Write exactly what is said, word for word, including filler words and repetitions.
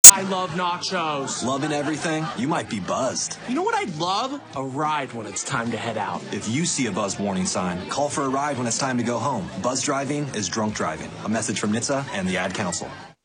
I love nachos. Loving everything? You might be buzzed. You know what I'd love? A ride when it's time to head out. If you see a buzz warning sign, call for a ride when it's time to go home. Buzz driving is drunk driving. A message from N H T S A and the Ad Council.